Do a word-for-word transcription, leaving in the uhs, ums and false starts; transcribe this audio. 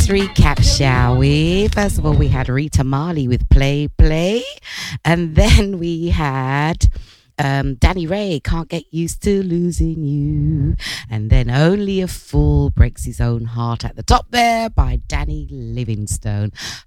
recap, shall we? First of all, we had Rita Marley with Play Play. And then we had um, Danny Ray, Can't Get Used to Losing You. And then Only a Fool Breaks His Own Heart at the top there by Danny Livingstone.